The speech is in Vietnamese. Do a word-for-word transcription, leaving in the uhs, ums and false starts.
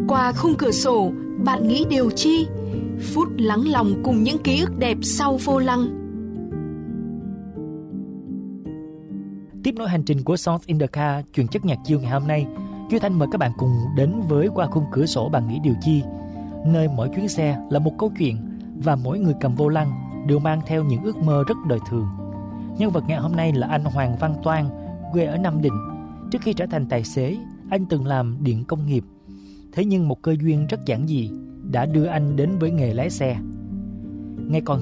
Qua khung cửa sổ, bạn nghĩ điều chi? Phút lắng lòng cùng những ký ức đẹp sau vô lăng. Tiếp nối hành trình của Songs in the Car, chuyên chất nhạc chiêu ngày hôm nay, Duy Thanh mời các bạn cùng đến với Qua khung cửa sổ bạn nghĩ điều chi, nơi mỗi chuyến xe là một câu chuyện và mỗi người cầm vô lăng đều mang theo những ước mơ rất đời thường. Nhân vật ngày hôm nay là anh Hoàng Văn Toan, quê ở Nam Định. Trước khi trở thành tài xế, anh từng làm điện công nghiệp. Thế nhưng một cơ duyên rất giản dị đã đưa anh đến với nghề lái xe. Ngày còn